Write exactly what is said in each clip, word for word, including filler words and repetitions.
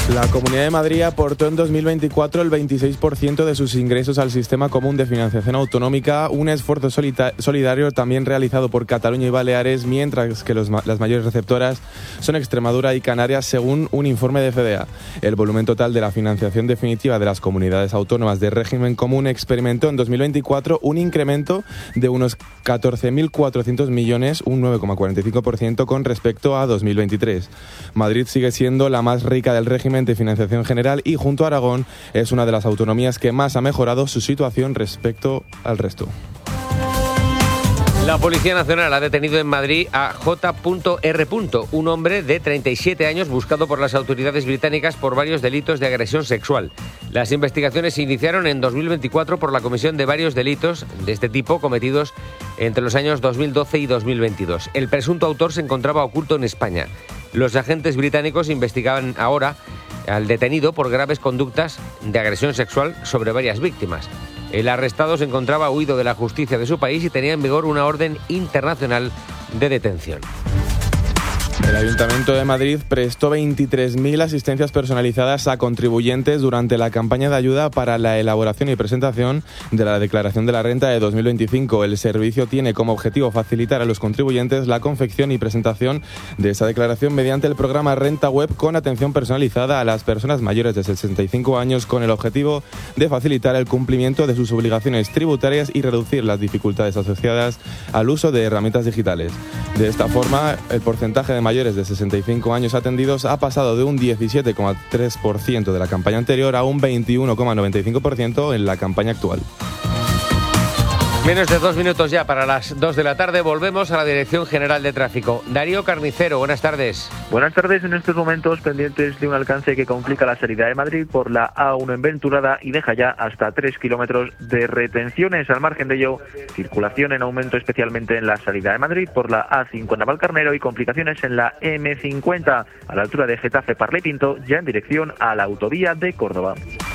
La Comunidad de Madrid aportó en dos mil veinticuatro el veintiséis por ciento de sus ingresos al Sistema Común de Financiación Autonómica, un esfuerzo solita- solidario también realizado por Cataluña y Baleares, mientras que los, las mayores receptoras son Extremadura y Canarias, según un informe de F D A. El volumen total de la financiación definitiva de las comunidades autónomas de régimen común experimentó en dos mil veinticuatro un incremento de unos catorce mil cuatrocientos millones, un nueve coma cuarenta y cinco por ciento con respecto a dos mil veintitrés. Madrid sigue siendo la más rica del régimen de financiación general y, junto a Aragón, es una de las autonomías que más ha mejorado su situación respecto al resto. La Policía Nacional ha detenido en Madrid a J R , un hombre de treinta y siete años buscado por las autoridades británicas por varios delitos de agresión sexual. Las investigaciones se iniciaron en dos mil veinticuatro por la comisión de varios delitos de este tipo cometidos entre los años dos mil doce y dos mil veintidós. El presunto autor se encontraba oculto en España. Los agentes británicos investigaban ahora al detenido por graves conductas de agresión sexual sobre varias víctimas. El arrestado se encontraba huido de la justicia de su país y tenía en vigor una orden internacional de detención. El Ayuntamiento de Madrid prestó veintitrés mil asistencias personalizadas a contribuyentes durante la campaña de ayuda para la elaboración y presentación de la Declaración de la Renta de dos mil veinticinco. El servicio tiene como objetivo facilitar a los contribuyentes la confección y presentación de esa declaración mediante el programa Renta Web, con atención personalizada a las personas mayores de sesenta y cinco años, con el objetivo de facilitar el cumplimiento de sus obligaciones tributarias y reducir las dificultades asociadas al uso de herramientas digitales. De esta forma, el porcentaje de mayores de sesenta y cinco años atendidos ha pasado de un diecisiete coma tres por ciento de la campaña anterior a un veintiuno coma noventa y cinco por ciento en la campaña actual. Menos de dos minutos ya para las dos de la tarde. Volvemos a la Dirección General de Tráfico. Darío Carnicero, buenas tardes. Buenas tardes. En estos momentos pendientes de un alcance que complica la salida de Madrid por la A uno en Venturada y deja ya hasta tres kilómetros de retenciones. Al margen de ello, circulación en aumento especialmente en la salida de Madrid por la A cinco en Navalcarnero y complicaciones en la eme cincuenta a la altura de Getafe Parla y Pinto, ya en dirección a la autovía de Córdoba.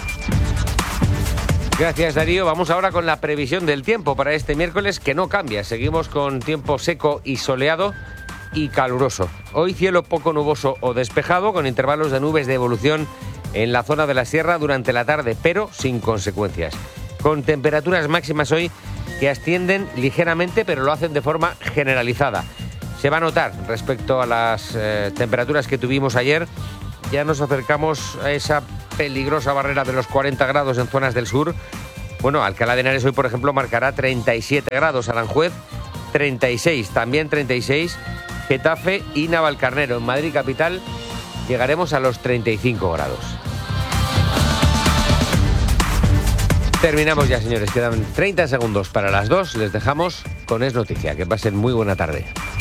Gracias, Darío. Vamos ahora con la previsión del tiempo para este miércoles, que no cambia. Seguimos con tiempo seco y soleado y caluroso. Hoy cielo poco nuboso o despejado, con intervalos de nubes de evolución en la zona de la sierra durante la tarde, pero sin consecuencias. Con temperaturas máximas hoy que ascienden ligeramente, pero lo hacen de forma generalizada. Se va a notar respecto a las eh, temperaturas que tuvimos ayer. Ya nos acercamos a esa peligrosa barrera de los cuarenta grados en zonas del sur. Bueno, Alcalá de Henares hoy, por ejemplo, marcará treinta y siete grados, Aranjuez treinta y seis, también treinta y seis, Getafe y Navalcarnero. En Madrid capital llegaremos a los treinta y cinco grados. Terminamos ya, señores. Quedan treinta segundos para las dos. Les dejamos con Es Noticia. Que pasen muy buena tarde.